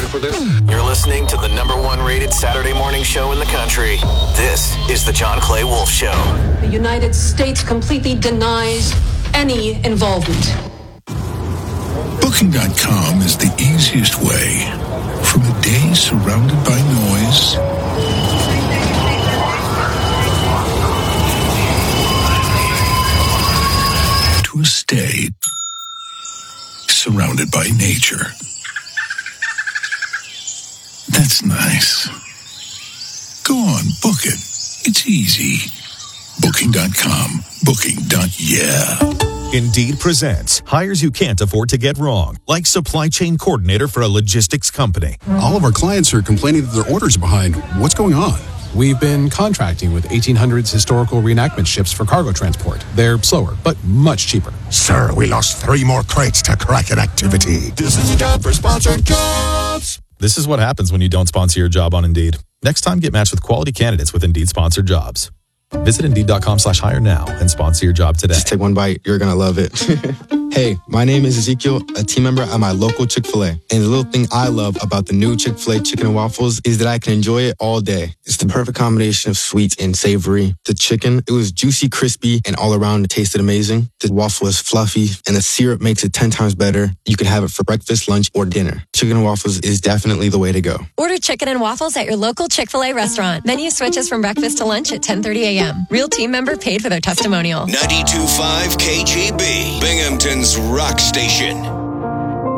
for this. You're listening to the #1 rated Saturday morning show in the country. This is the John Clay Wolf Show. The United States completely denies any involvement. Booking.com is the easiest way from a day surrounded by noise to a stay surrounded by nature. That's nice. Go on, book it. It's easy. Booking.com. Booking.yeah. Indeed presents hires you can't afford to get wrong, like supply chain coordinator for a logistics company. All of our clients are complaining that their orders are behind. What's going on? We've been contracting with 1800s historical reenactment ships for cargo transport. They're slower, but much cheaper. Sir, we lost 3 more crates to Kraken activity. This is a job for sponsored jobs. This is what happens when you don't sponsor your job on Indeed. Next time, get matched with quality candidates with Indeed sponsored jobs. Visit Indeed.com/hire now and sponsor your job today. Just take one bite. You're going to love it. Hey, my name is Ezekiel, a team member at my local Chick-fil-A. And the little thing I love about the new Chick-fil-A chicken and waffles is that I can enjoy it all day. It's the perfect combination of sweet and savory. The chicken, it was juicy, crispy, and all around it tasted amazing. The waffle is fluffy, and the syrup makes it 10 times better. You can have it for breakfast, lunch, or dinner. Chicken and waffles is definitely the way to go. Order chicken and waffles at your local Chick-fil-A restaurant. Menu switches from breakfast to lunch at 10:30 a.m. Real team member paid for their testimonial. 92.5 KGB, Binghamton's rock station.